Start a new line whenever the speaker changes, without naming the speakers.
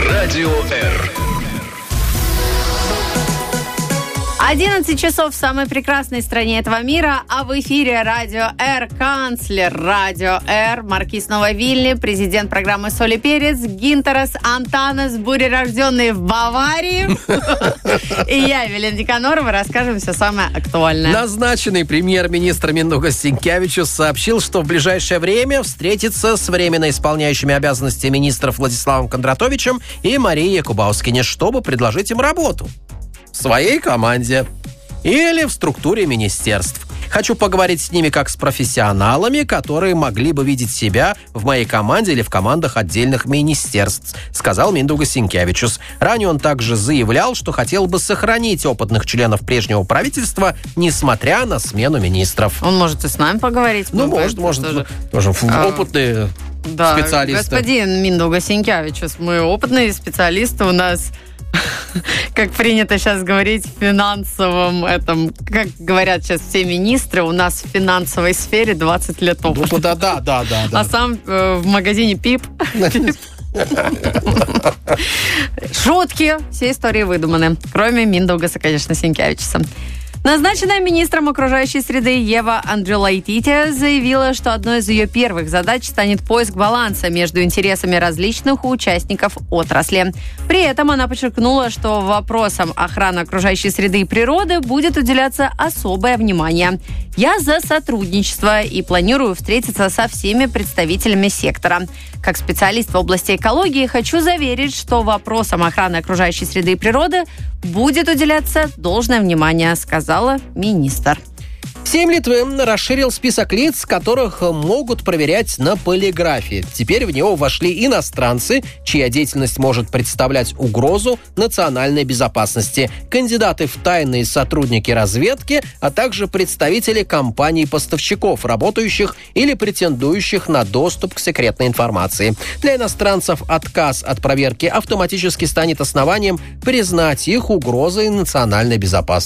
Радио Р.
11 часов в самой прекрасной стране этого мира, а в эфире Радио Р, канцлер Радио Р, Маркиз Новой Вильни, президент программы «Соль и перец» Гинтерас Антанас, бурерожденный в Баварии. И я, Евелина Никонорова, расскажем все самое актуальное.
Назначенный премьер-министр Миндугас Синкевичус сообщил, что в ближайшее время встретится с временно исполняющими обязанности министров Владиславом Кондратовичем и Марией Якубаускине, чтобы предложить им работу в своей команде или в структуре министерств. Хочу поговорить с ними как с профессионалами, которые могли бы видеть себя в моей команде или в командах отдельных министерств, сказал Миндугас Синкевичус. Ранее он также заявлял, что хотел бы сохранить опытных членов прежнего правительства, несмотря на смену министров.
Он может и с нами поговорить.
Может. Тоже опытные специалисты.
Господин Миндугас Синкевичус, мы опытные специалисты, у нас... Как принято сейчас говорить в финансовом как говорят сейчас все министры, у нас в финансовой сфере 20 лет опыта.
Да.
А сам в магазине ПИП. Шутки. Все истории выдуманы. Кроме Миндугаса, конечно, Синкевичуса. Назначенная министром окружающей среды Ева Андрюлайтите заявила, что одной из ее первых задач станет поиск баланса между интересами различных участников отрасли. При этом она подчеркнула, что вопросам охраны окружающей среды и природы будет уделяться особое внимание. «Я за сотрудничество и планирую встретиться со всеми представителями сектора. Как специалист в области экологии хочу заверить, что вопросам охраны окружающей среды и природы будет уделяться должное внимание», сказала министр.
Сейм Литвы расширил список лиц, которых могут проверять на полиграфе. Теперь в него вошли иностранцы, чья деятельность может представлять угрозу национальной безопасности, кандидаты в тайные сотрудники разведки, а также представители компаний-поставщиков, работающих или претендующих на доступ к секретной информации. Для иностранцев отказ от проверки автоматически станет основанием признать их угрозой национальной безопасности.